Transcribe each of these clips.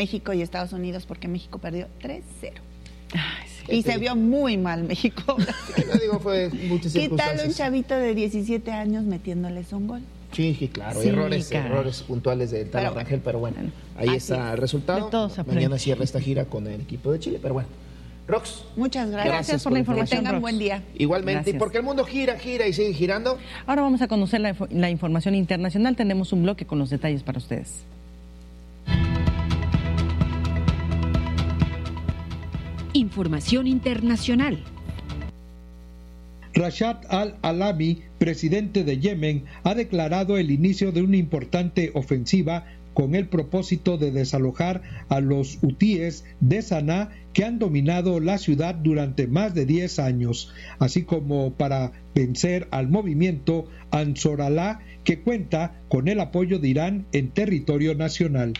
México y Estados Unidos, porque México perdió 3-0. Ay, sí. Y se vio muy mal México. No digo, fue muchas ¿Qué tal un circunstancias. chavito de 17 años metiéndoles un gol? Sí, claro, Sí, errores puntuales de Tano Rangel, pero bueno, ahí así está es. el resultado. De todo se aprende. Mañana cierra esta gira con el equipo de Chile, pero bueno. Rox, Muchas gracias. Gracias por la Que información, tengan Rox. buen día. igualmente, Gracias. y porque el mundo gira y sigue girando. Ahora vamos a conocer la información internacional. Tenemos un bloque con los detalles para ustedes. Información internacional. Rashad al-Alami, presidente de Yemen, ha declarado el inicio de una importante ofensiva con el propósito de desalojar a los hutíes de Sanaa que han dominado la ciudad durante más de 10 años, así como para vencer al movimiento Ansar Allah, que cuenta con el apoyo de Irán en territorio nacional.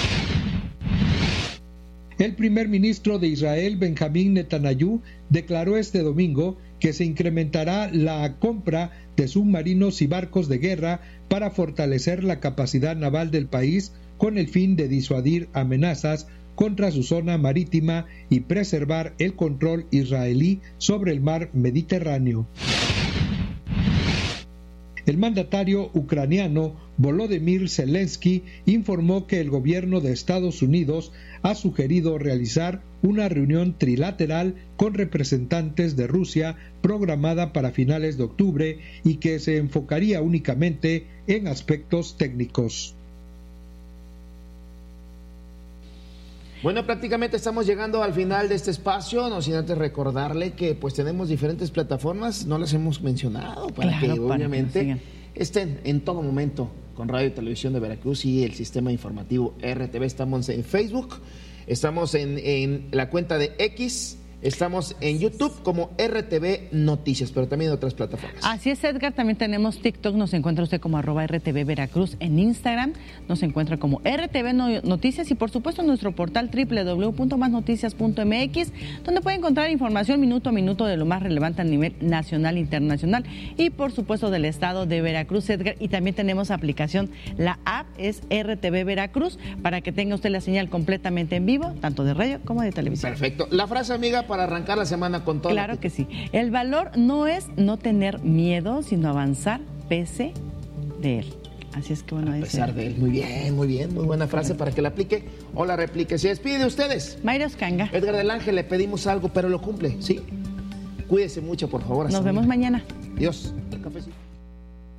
El primer ministro de Israel, Benjamín Netanyahu, declaró este domingo que se incrementará la compra de submarinos y barcos de guerra para fortalecer la capacidad naval del país con el fin de disuadir amenazas contra su zona marítima y preservar el control israelí sobre el mar Mediterráneo. El mandatario ucraniano Volodymyr Zelensky informó que el gobierno de Estados Unidos ha sugerido realizar una reunión trilateral con representantes de Rusia programada para finales de octubre y que se enfocaría únicamente en aspectos técnicos. Bueno, prácticamente estamos llegando al final de este espacio, no sin antes recordarle que pues tenemos diferentes plataformas, no las hemos mencionado, para que obviamente estén en todo momento con Radio y Televisión de Veracruz y el sistema informativo RTV. Estamos en Facebook, estamos en la cuenta de X, estamos en YouTube como RTV Noticias, pero también en otras plataformas. Así es, Edgar, también tenemos TikTok, nos encuentra usted como @RTV Veracruz, en Instagram nos encuentra como RTV Noticias y por supuesto en nuestro portal www.masnoticias.mx, donde puede encontrar información minuto a minuto de lo más relevante a nivel nacional e internacional y por supuesto del estado de Veracruz, Edgar, y también tenemos aplicación, la app es RTV Veracruz, para que tenga usted la señal completamente en vivo, tanto de radio como de televisión. Perfecto. La frase, amiga, para arrancar la semana con todo. Claro que sí. El valor no es no tener miedo, sino avanzar pese de él. Así es que bueno, A pesar de él. Muy bien, muy buena frase para que la aplique o la replique. Se despide de ustedes Mayra Oscanga. Edgar del Ángel, le pedimos algo, pero lo cumple, ¿sí? Cuídese mucho, por favor. Nos vemos mañana. Adiós. El cafecito.